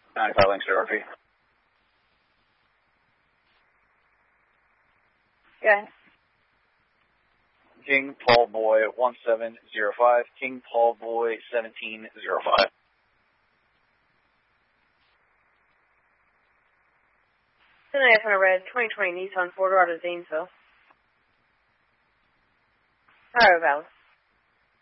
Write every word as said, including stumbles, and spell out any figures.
ninety-five links to R P. Yeah. King Paul Boy one seven zero five, King Paul Boy seventeen zero five. Tonight on a red twenty twenty Nissan four door out of Zanesville. Sorry about it.